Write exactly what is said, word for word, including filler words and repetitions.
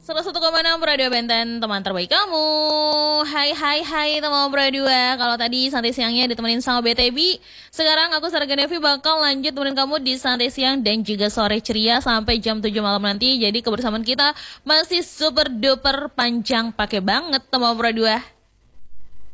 seratus satu koma enam Radio Benten, teman terbaik kamu. Hai hai hai teman berdua. Kalau tadi santai siangnya ditemenin sama B T B, sekarang aku Sarga Devi bakal lanjut temenin kamu di santai siang dan juga sore ceria sampai jam tujuh malam nanti. Jadi kebersamaan kita masih super duper panjang, pakai banget teman berdua.